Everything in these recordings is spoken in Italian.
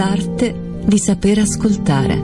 l'arte di saper ascoltare.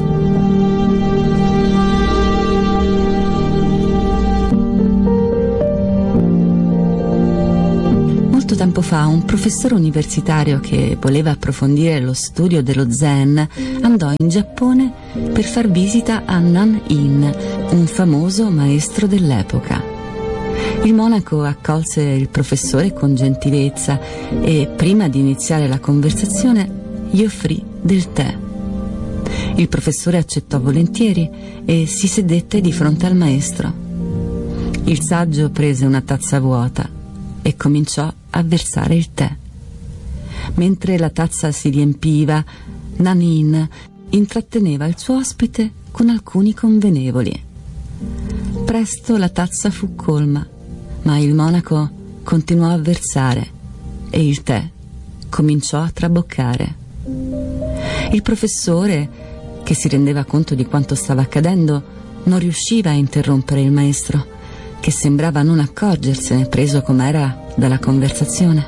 Molto tempo fa un professore universitario che voleva approfondire lo studio dello Zen andò in Giappone per far visita a Nan-in, un famoso maestro dell'epoca. Il monaco accolse il professore con gentilezza e, prima di iniziare la conversazione, gli offrì del tè. Il professore accettò volentieri e si sedette di fronte al maestro. Il saggio prese una tazza vuota e cominciò a versare il tè. Mentre la tazza si riempiva, Nan-in intratteneva il suo ospite con alcuni convenevoli. Presto la tazza fu colma, ma il monaco continuò a versare e il tè cominciò a traboccare. Il professore, che si rendeva conto di quanto stava accadendo, non riusciva a interrompere il maestro, che sembrava non accorgersene, preso com'era dalla conversazione.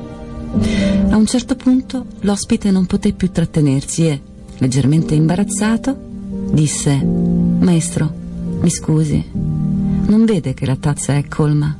A un certo punto l'ospite non poté più trattenersi e, leggermente imbarazzato, disse: «Maestro, mi scusi, non vede che la tazza è colma?»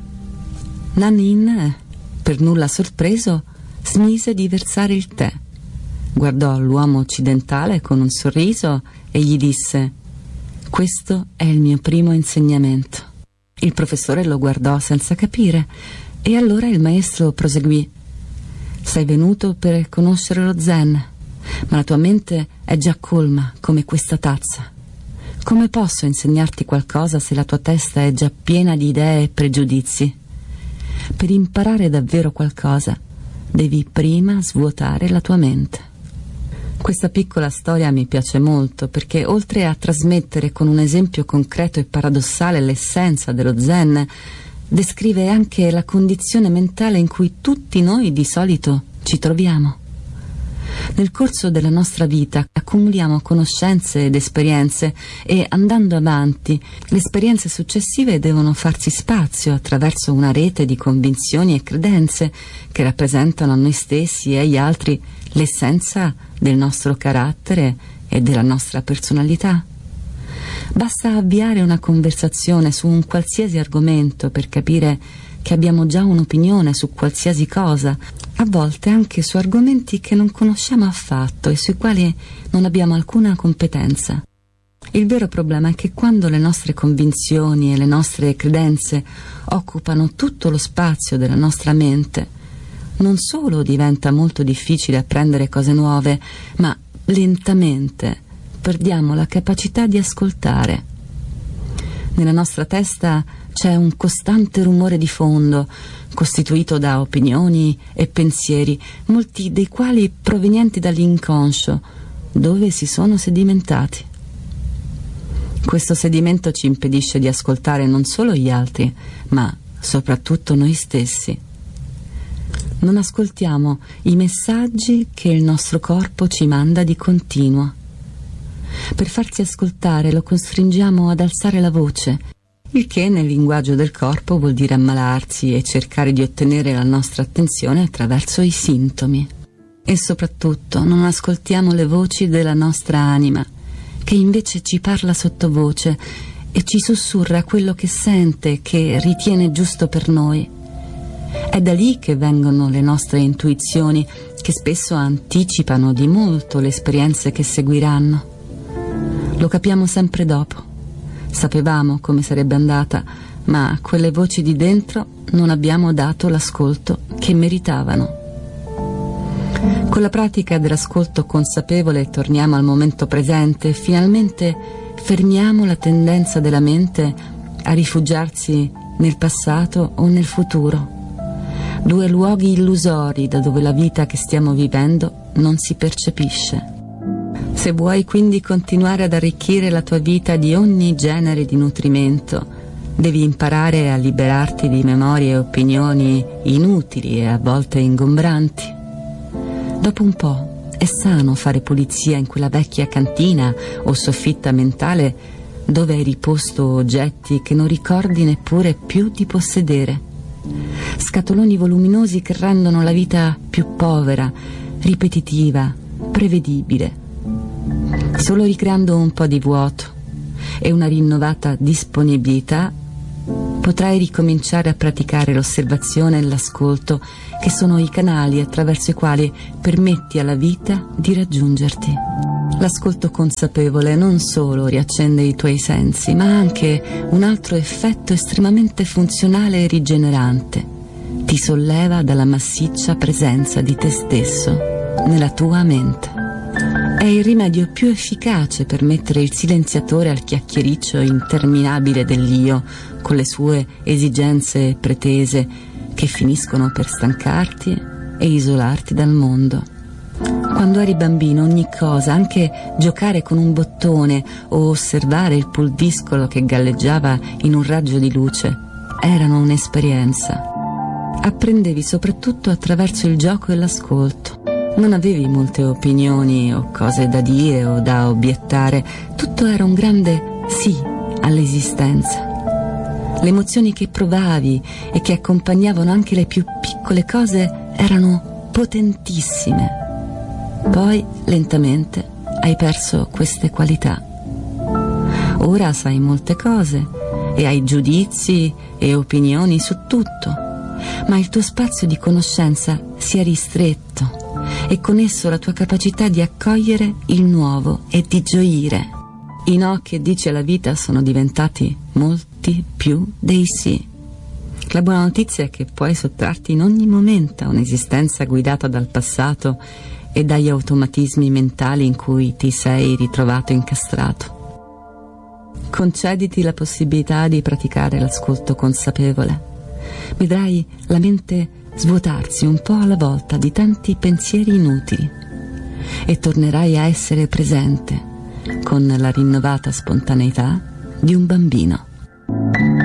Nan-in, per nulla sorpreso, smise di versare il tè. Guardò l'uomo occidentale con un sorriso e gli disse: «Questo è il mio primo insegnamento». Il professore lo guardò senza capire e allora il maestro proseguì: «Sei venuto per conoscere lo Zen, ma la tua mente è già colma come questa tazza. Come posso insegnarti qualcosa se la tua testa è già piena di idee e pregiudizi? Per imparare davvero qualcosa, devi prima svuotare la tua mente». Questa piccola storia mi piace molto perché, oltre a trasmettere con un esempio concreto e paradossale l'essenza dello Zen, descrive anche la condizione mentale in cui tutti noi di solito ci troviamo. Nel corso della nostra vita accumuliamo conoscenze ed esperienze e, andando avanti, le esperienze successive devono farsi spazio attraverso una rete di convinzioni e credenze che rappresentano a noi stessi e agli altri l'essenza del nostro carattere e della nostra personalità. Basta avviare una conversazione su un qualsiasi argomento per capire che abbiamo già un'opinione su qualsiasi cosa, a volte anche su argomenti che non conosciamo affatto e sui quali non abbiamo alcuna competenza. Il vero problema è che quando le nostre convinzioni e le nostre credenze occupano tutto lo spazio della nostra mente, non solo diventa molto difficile apprendere cose nuove, ma lentamente perdiamo la capacità di ascoltare. Nella nostra testa c'è un costante rumore di fondo, costituito da opinioni e pensieri, molti dei quali provenienti dall'inconscio, dove si sono sedimentati. Questo sedimento ci impedisce di ascoltare non solo gli altri, ma soprattutto noi stessi. Non ascoltiamo i messaggi che il nostro corpo ci manda di continuo. Per farsi ascoltare lo costringiamo ad alzare la voce, il che nel linguaggio del corpo vuol dire ammalarsi e cercare di ottenere la nostra attenzione attraverso i sintomi. E soprattutto non ascoltiamo le voci della nostra anima, che invece ci parla sottovoce e ci sussurra quello che sente, che ritiene giusto per noi. È da lì che vengono le nostre intuizioni, che spesso anticipano di molto le esperienze che seguiranno. Lo capiamo sempre dopo. Sapevamo come sarebbe andata, ma a quelle voci di dentro non abbiamo dato l'ascolto che meritavano. Con la pratica dell'ascolto consapevole torniamo al momento presente e finalmente fermiamo la tendenza della mente a rifugiarsi nel passato o nel futuro, due luoghi illusori da dove la vita che stiamo vivendo non si percepisce. Se vuoi quindi continuare ad arricchire la tua vita di ogni genere di nutrimento, devi imparare a liberarti di memorie e opinioni inutili e a volte ingombranti. Dopo un po' è sano fare pulizia in quella vecchia cantina o soffitta mentale dove hai riposto oggetti che non ricordi neppure più di possedere. Scatoloni voluminosi che rendono la vita più povera, ripetitiva, prevedibile. Solo ricreando un po' di vuoto e una rinnovata disponibilità potrai ricominciare a praticare l'osservazione e l'ascolto, che sono i canali attraverso i quali permetti alla vita di raggiungerti. L'ascolto consapevole non solo riaccende i tuoi sensi, ma ha anche un altro effetto estremamente funzionale e rigenerante. Ti solleva dalla massiccia presenza di te stesso nella tua mente. È il rimedio più efficace per mettere il silenziatore al chiacchiericcio interminabile dell'io, con le sue esigenze e pretese che finiscono per stancarti e isolarti dal mondo. Quando eri bambino ogni cosa, anche giocare con un bottone o osservare il pulviscolo che galleggiava in un raggio di luce, erano un'esperienza. Apprendevi soprattutto attraverso il gioco e l'ascolto. Non avevi molte opinioni o cose da dire o da obiettare, tutto era un grande sì all'esistenza. Le emozioni che provavi e che accompagnavano anche le più piccole cose erano potentissime. Poi, lentamente, hai perso queste qualità. Ora sai molte cose e hai giudizi e opinioni su tutto, ma il tuo spazio di conoscenza si è ristretto e con esso la tua capacità di accogliere il nuovo e di gioire. I no che dici alla vita sono diventati molti più dei sì. La buona notizia è che puoi sottrarti in ogni momento a un'esistenza guidata dal passato e dagli automatismi mentali in cui ti sei ritrovato incastrato. Concediti la possibilità di praticare l'ascolto consapevole. Vedrai la mente svuotarsi un po' alla volta di tanti pensieri inutili e tornerai a essere presente con la rinnovata spontaneità di un bambino.